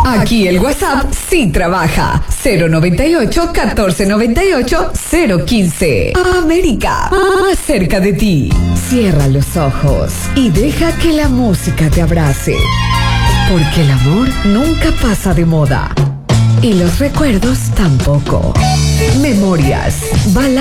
Aquí el WhatsApp sí trabaja. 098-1498-015. América, más cerca de ti. Cierra los ojos y deja que la música te abrace. Porque el amor nunca pasa de moda. Y los recuerdos tampoco. Memorias, baladas